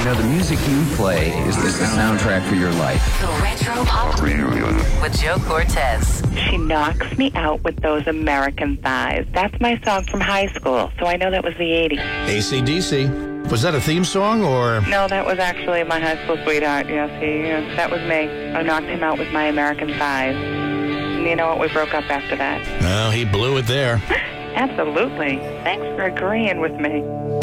know, the music you play is the soundtrack for your life. The Retro Pop with Joe Cortez. She knocks me out with those American thighs. That's my song from high school, so I know that was the 80s. AC/DC. Was that a theme song, or? No, that was actually my high school sweetheart. Yes, that was me. I knocked him out with my American thighs. And you know what? We broke up after that. Well, he blew it there. Absolutely. Thanks for agreeing with me.